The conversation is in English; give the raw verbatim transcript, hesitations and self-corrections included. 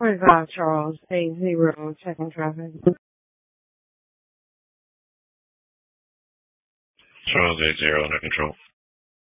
twenty-five Charles, eight zero, checking traffic. Charles eight zero, under control.